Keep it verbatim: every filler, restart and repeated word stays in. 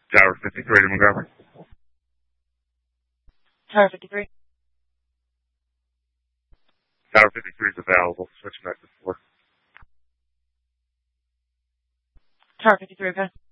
Tower fifty-three to Montgomery. Tower fifty-three. Tower fifty-three is available. Switch back to four. Tower fifty-three, okay.